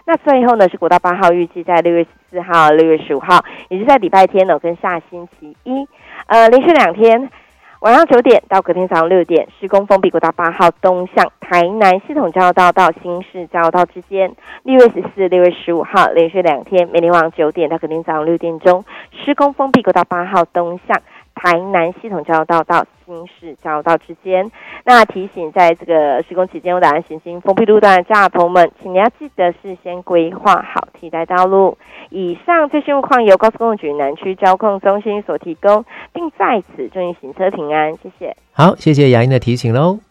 那最后呢是国道8号，预计在6月14号、6月15号，也是在礼拜天跟下星期一，连续2天。晚上9点到隔天早上6点，施工封闭国道8号东向台南系统交流道到新市交流道之间。6月14、6月15号连续2天，每天晚上9点到隔天早上6点钟，施工封闭国道8号东向台南系统交流道到新市交流道之间。那提醒在这个施工期间有打算行经封闭路段的驾朋们，请你要记得事先规划好替代道路。以上最新路况由高速公路局南区交控中心所提供，并在此祝您行车平安，谢谢。 好，谢谢雅英的提醒喽。